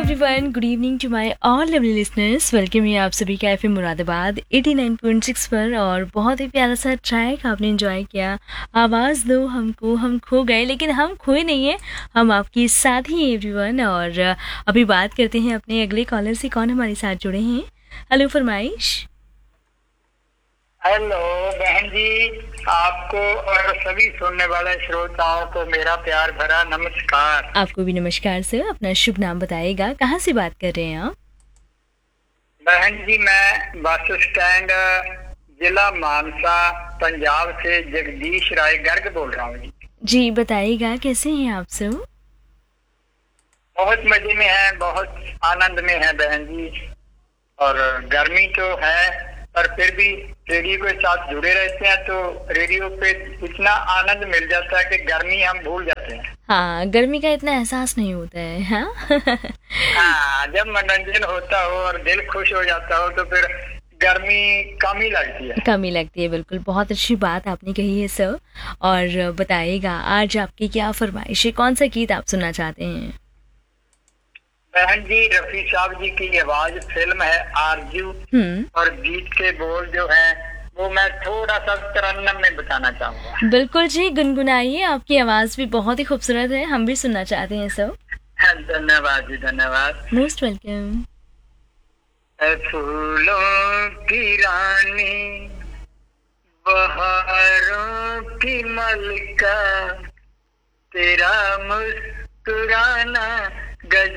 Everyone, good evening to my all lovely listeners. Welcome है आप सभी का एफएम मुरादाबाद 89.6 पर। और बहुत ही प्यारा सा ट्रैक आपने एंजॉय किया। आवाज़ दो हमको, हम खो गए लेकिन हम खोए नहीं है, हम आपके साथ ही एवरीवन। और अभी बात करते हैं अपने अगले कॉलर से, कौन हमारे साथ जुड़े हैं। हेलो फरमाइश। हेलो बहन जी, आपको और सभी सुनने वाले श्रोताओं को मेरा प्यार भरा नमस्कार। आपको भी नमस्कार सर। अपना शुभ नाम बताइएगा, कहाँ से बात कर रहे हैं आप। बहन जी, मैं बस स्टैंड जिला मानसा पंजाब से जगदीश राय गर्ग बोल रहा हूँ जी। जी बताइएगा, कैसे हैं आप सब। बहुत मजे में है, बहुत आनंद में है बहन जी। और गर्मी तो है पर फिर भी रेडियो के साथ जुड़े रहते हैं तो रेडियो पे इतना आनंद मिल जाता है कि गर्मी हम भूल जाते हैं। हाँ, गर्मी का इतना एहसास नहीं होता है। हाँ हाँ, जब मनोरंजन होता हो और दिल खुश हो जाता हो तो फिर गर्मी कम ही लगती है। कम ही लगती है, बिल्कुल। बहुत अच्छी बात आपने कही है सर। और बताइएगा आज आपकी क्या फरमाइश है, कौन सा गीत आप सुनना चाहते हैं। बहन जी, रफी साहब जी की आवाज, फिल्म है आरजू, और गीत के बोल जो है वो मैं थोड़ा सा तरन्नम में बताना चाहूंगा। बिल्कुल जी, गुनगुनाइए। आपकी आवाज भी बहुत ही खूबसूरत है, हम भी सुनना चाहते हैं सर। धन्यवाद जी, धन्यवाद। Most welcome. फूलों की रानी, बहारों की मलिका, तेरा मुस्कुराना गजब